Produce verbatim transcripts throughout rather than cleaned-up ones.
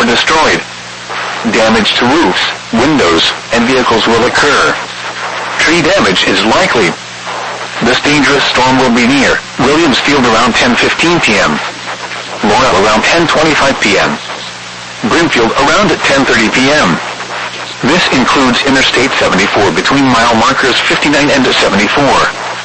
destroyed. Damage to roofs, windows, and vehicles will occur. Tree damage is likely. This dangerous storm will be near Williams Field around ten fifteen p.m. Laurel around ten twenty-five p.m. Brimfield around at ten thirty p.m. This includes Interstate seventy-four between mile markers fifty-nine and seventy-four.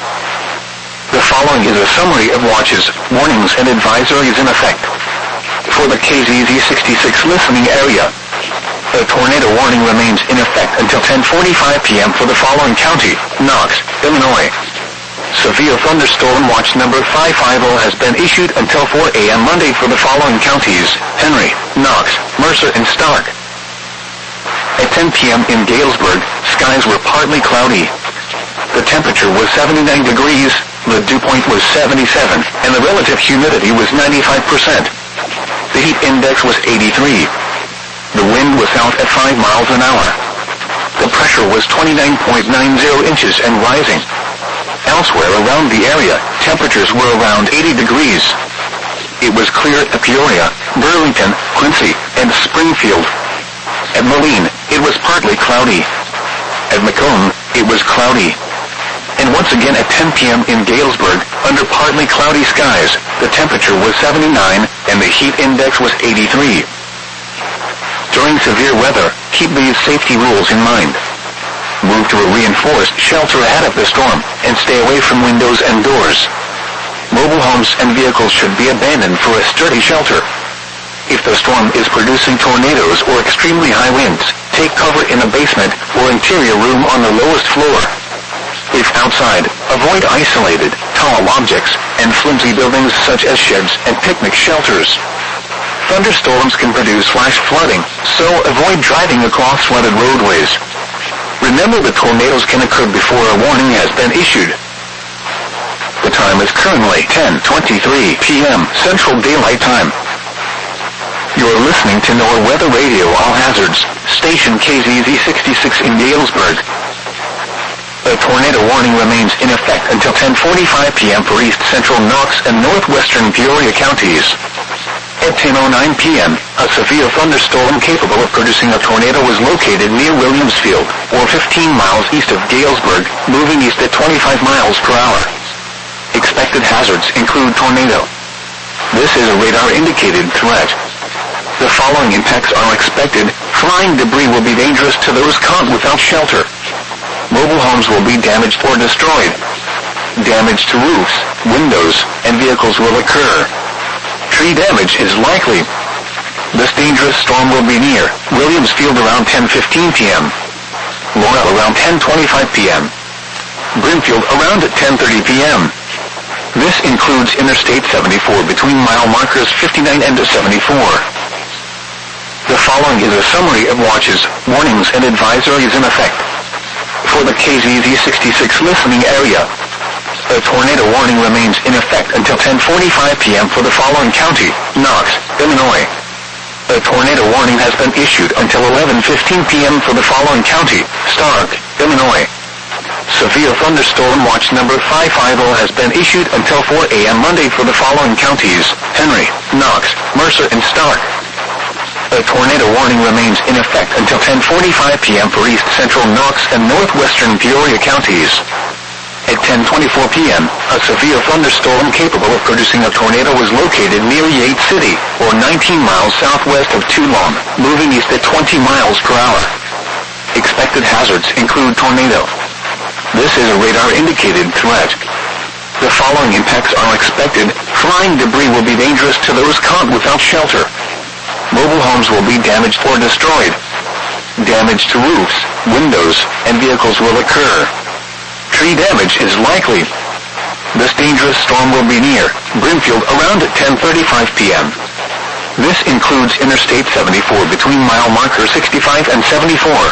The following is a summary of watches, warnings, and advisories in effect. For the K Z Z sixty-six listening area, a tornado warning remains in effect until ten forty-five p.m. for the following county: Knox, Illinois. Severe thunderstorm watch number five fifty has been issued until four a.m. Monday for the following counties: Henry, Knox, Mercer, and Stark. At ten p.m. in Galesburg, skies were partly cloudy. The temperature was seventy-nine degrees, the dew point was seventy-seven, and the relative humidity was ninety-five percent. The heat index was eighty-three. The wind was south at five miles an hour. The pressure was twenty-nine point nine zero inches and rising. Elsewhere around the area, temperatures were around eighty degrees. It was clear at Peoria, Burlington, Quincy, and Springfield. At Moline, it was partly cloudy. At Macomb, it was cloudy. And once again at ten p.m. in Galesburg, under partly cloudy skies, the temperature was seventy-nine, and the heat index was eighty-three. During severe weather, keep these safety rules in mind. Move to a reinforced shelter ahead of the storm, and stay away from windows and doors. Mobile homes and vehicles should be abandoned for a sturdy shelter. If the storm is producing tornadoes or extremely high winds, take cover in a basement or interior room on the lowest floor. If outside, avoid isolated, tall objects, and flimsy buildings such as sheds and picnic shelters. Thunderstorms can produce flash flooding, so avoid driving across flooded roadways. Remember that tornadoes can occur before a warning has been issued. The time is currently ten twenty-three p.m. Central Daylight Time. You are listening to NOAA Weather Radio All Hazards, station K Z Z sixty-six in Galesburg. A tornado warning remains in effect until ten forty-five p.m. for east central Knox and northwestern Peoria counties. At ten oh nine p.m., a severe thunderstorm capable of producing a tornado was located near Williams Field, or fifteen miles east of Galesburg, moving east at twenty-five miles per hour. Expected hazards include tornado. This is a radar-indicated threat. The following impacts are expected. Flying debris will be dangerous to those caught without shelter. Mobile homes will be damaged or destroyed. Damage to roofs, windows, and vehicles will occur. Tree damage is likely. This dangerous storm will be near Williams Field around ten fifteen p.m. Laurel around ten twenty-five p.m. Brimfield around at ten thirty p.m. This includes Interstate seventy-four between mile markers fifty-nine and seventy-four. The following is a summary of watches, warnings, and advisories in effect. For the K Z Z sixty-six listening area, a tornado warning remains in effect until ten forty-five p.m. for the following county: Knox, Illinois. A tornado warning has been issued until eleven fifteen p.m. for the following county: Stark, Illinois. Severe thunderstorm watch number five fifty has been issued until four a.m. Monday for the following counties: Henry, Knox, Mercer, and Stark. A tornado warning remains in effect until ten forty-five p.m. for east central Knox and northwestern Peoria counties. At ten twenty-four p.m., a severe thunderstorm capable of producing a tornado was located near Yates City, or nineteen miles southwest of Toulon, moving east at twenty miles per hour. Expected hazards include tornado. This is a radar-indicated threat. The following impacts are expected. Flying debris will be dangerous to those caught without shelter. Mobile homes will be damaged or destroyed. Damage to roofs, windows, and vehicles will occur. Tree damage is likely. This dangerous storm will be near Brimfield around at ten thirty-five p.m. This includes Interstate seventy-four between mile marker sixty-five and seventy-four.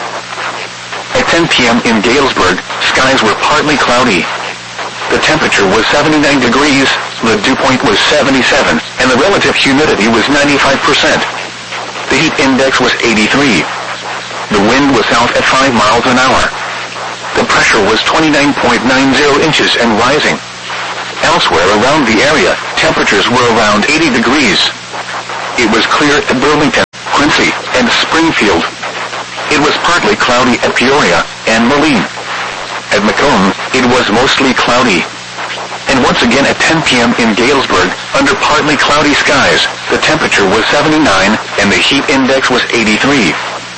At ten p.m. in Galesburg, skies were partly cloudy. The temperature was seventy-nine degrees, the dew point was seventy-seven, and the relative humidity was ninety-five percent. The heat index was eighty-three. The wind was south at five miles an hour. The pressure was twenty-nine point nine zero inches and rising. Elsewhere around the area, temperatures were around eighty degrees. It was clear at Burlington, Quincy, and Springfield. It was partly cloudy at Peoria and Moline. At Macomb, it was mostly cloudy. And once again at ten p.m. in Galesburg, under partly cloudy skies, the temperature was seventy-nine and the heat index was eighty-three.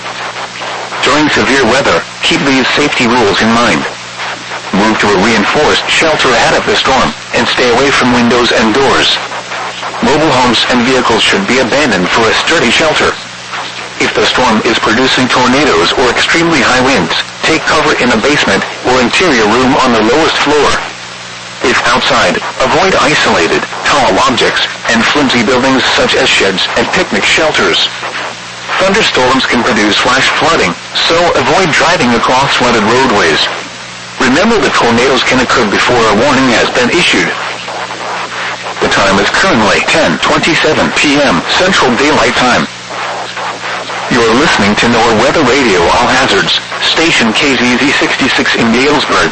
During severe weather, keep these safety rules in mind. Move to a reinforced shelter ahead of the storm, and stay away from windows and doors. Mobile homes and vehicles should be abandoned for a sturdy shelter. If the storm is producing tornadoes or extremely high winds, take cover in a basement or interior room on the lowest floor. If outside, avoid isolated, tall objects and flimsy buildings such as sheds and picnic shelters. Thunderstorms can produce flash flooding, so avoid driving across flooded roadways. Remember that tornadoes can occur before a warning has been issued. The time is currently ten twenty-seven p.m. Central Daylight Time. You're listening to NOAA Weather Radio All Hazards, station K Z Z sixty-six in Galesburg.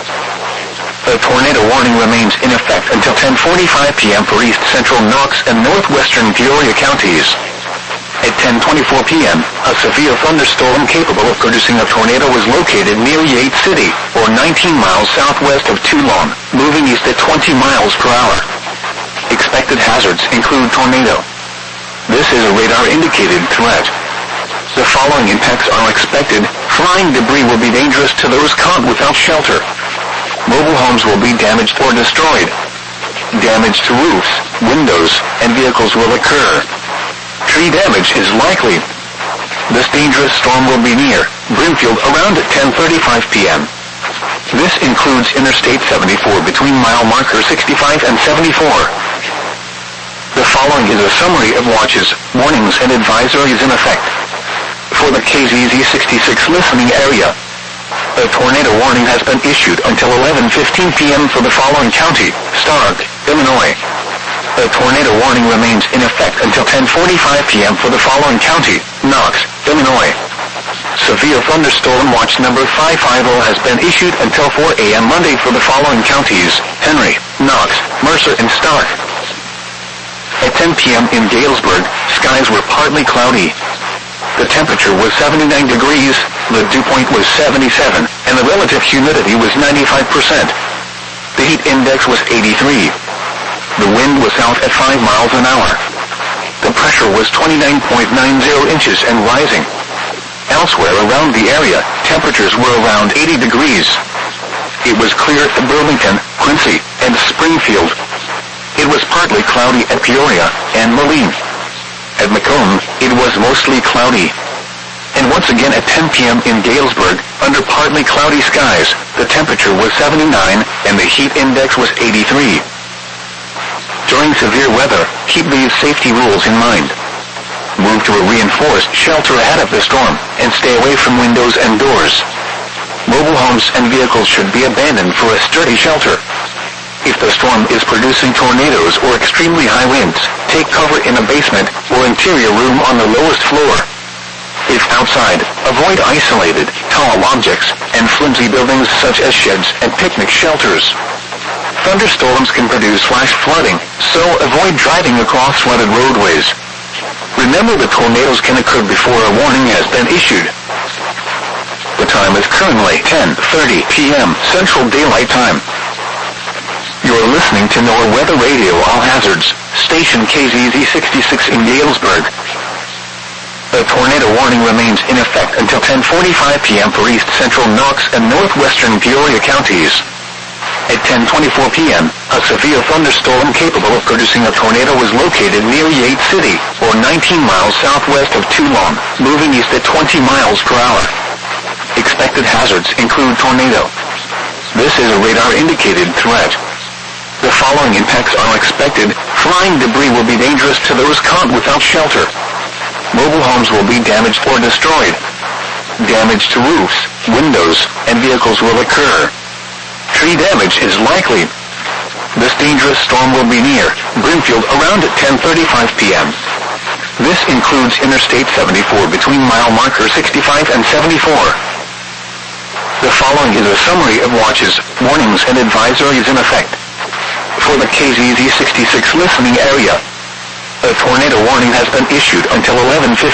A tornado warning remains in effect until ten forty-five p.m. for east central Knox and northwestern Peoria counties. At ten twenty-four p.m., a severe thunderstorm capable of producing a tornado was located near Yates City, or nineteen miles southwest of Toulon, moving east at twenty miles per hour. Expected hazards include tornado. This is a radar-indicated threat. The following impacts are expected. Flying debris will be dangerous to those caught without shelter. Mobile homes will be damaged or destroyed. Damage to roofs, windows, and vehicles will occur. Tree damage is likely. This dangerous storm will be near Brimfield around at ten thirty-five p.m. This includes Interstate seventy-four between mile marker sixty-five and seventy-four. The following is a summary of watches, warnings, and advisories in effect. For the K Z Z sixty-six listening area, a tornado warning has been issued until eleven fifteen p.m. for the following county: Stark, Illinois. A tornado warning remains in effect until ten forty-five p.m. for the following county: Knox, Illinois. Severe thunderstorm watch number five fifty has been issued until four a.m. Monday for the following counties: Henry, Knox, Mercer, and Stark. At ten p.m. in Galesburg, skies were partly cloudy. The temperature was seventy-nine degrees, the dew point was seventy-seven, and the relative humidity was ninety-five percent. The heat index was eighty-three. The wind was south at five miles an hour. The pressure was twenty-nine point nine zero inches and rising. Elsewhere around the area, temperatures were around eighty degrees. It was clear at Burlington, Quincy, and Springfield. It was partly cloudy at Peoria and Moline. At Macomb, it was mostly cloudy. And once again at ten p.m. in Galesburg, under partly cloudy skies, the temperature was seventy-nine and the heat index was eighty-three. During severe weather, keep these safety rules in mind. Move to a reinforced shelter ahead of the storm, and stay away from windows and doors. Mobile homes and vehicles should be abandoned for a sturdy shelter. If the storm is producing tornadoes or extremely high winds, take cover in a basement or interior room on the lowest floor. If outside, avoid isolated, tall objects and flimsy buildings such as sheds and picnic shelters. Thunderstorms can produce flash flooding, so avoid driving across flooded roadways. Remember that tornadoes can occur before a warning has been issued. The time is currently ten thirty p.m. Central Daylight Time. You're listening to NOAA Weather Radio All Hazards, station K Z Z sixty-six in Galesburg. A tornado warning remains in effect until ten forty-five p.m. for east central Knox and northwestern Peoria counties. At ten twenty-four p.m., a severe thunderstorm capable of producing a tornado was located near Yates City, or nineteen miles southwest of Toulon, moving east at twenty miles per hour. Expected hazards include tornado. This is a radar-indicated threat. The following impacts are expected. Flying debris will be dangerous to those caught without shelter. Mobile homes will be damaged or destroyed. Damage to roofs, windows, and vehicles will occur. Tree damage is likely. This dangerous storm will be near Brimfield around at ten thirty-five p.m. This includes Interstate seventy-four between mile marker sixty-five and seventy-four. The following is a summary of watches, warnings, and advisories in effect. For the K Z Z sixty-six listening area, a tornado warning has been issued until eleven fifteen.